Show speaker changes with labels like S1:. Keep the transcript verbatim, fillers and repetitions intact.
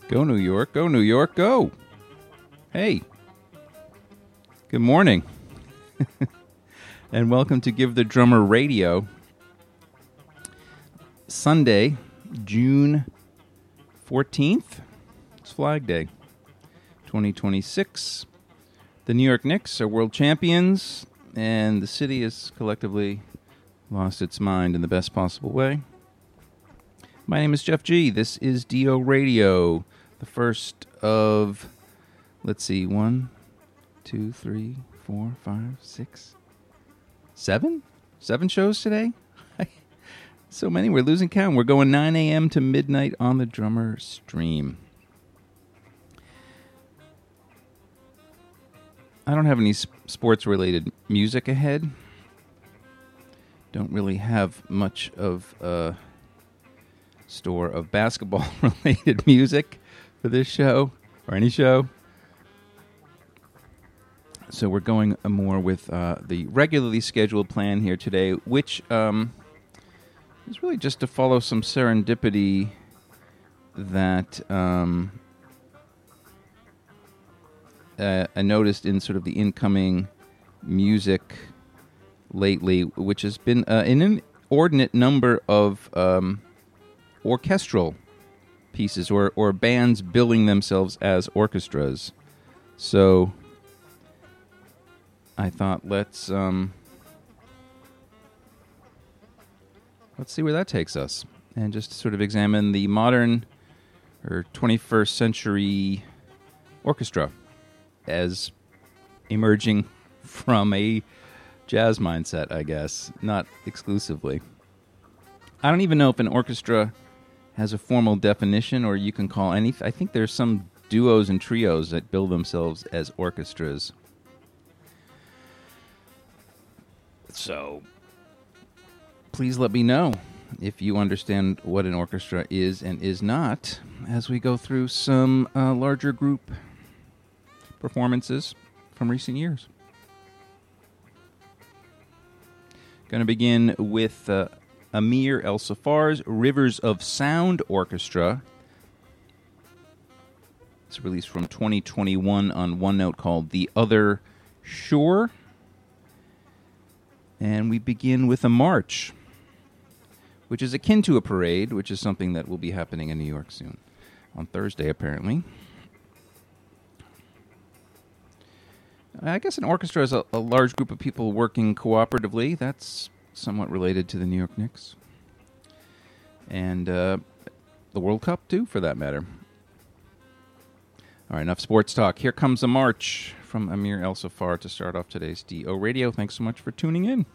S1: Go New York, go New York, go. Hey, good morning. And welcome to Give the Drummer Radio. Sunday, June fourteenth. It's Flag Day, twenty twenty-six. The New York Knicks are world champions, and the city has collectively lost its mind in the best possible way. My name is Jeff G. This is D O Radio, the first of, let's see, one, two, three, four, five, six, seven? Seven shows today? So many, we're losing count. We're going nine a.m. to midnight on the Drummer Stream. I don't have any sports-related music ahead. Don't really have much of a store of basketball-related music for this show, or any show. So we're going more with uh, the regularly scheduled plan here today, which um, is really just to follow some serendipity that um, uh, I noticed in sort of the incoming music lately, which has been uh, an inordinate number of um, orchestral pieces or, or bands billing themselves as orchestras. So I thought let's um, let's see where that takes us, and just sort of examine the modern or twenty-first century orchestra as emerging from a jazz mindset, I guess, not exclusively. I don't even know if an orchestra has a formal definition, or you can call any. I think there's some duos and trios that bill themselves as orchestras. So, please let me know if you understand what an orchestra is and is not as we go through some uh, larger group performances from recent years. Going to begin with uh, Amir El-Safar's Rivers of Sound Orchestra. It's released from twenty twenty-one on One Note called The Other Shore. And we begin with a march, which is akin to a parade, which is something that will be happening in New York soon. On Thursday, apparently. I guess an orchestra is a, a large group of people working cooperatively. That's somewhat related to the New York Knicks. And uh, the World Cup, too, for that matter. All right, enough sports talk. Here comes a march from Amir El-Safar to start off today's D O Radio. Thanks so much for tuning in.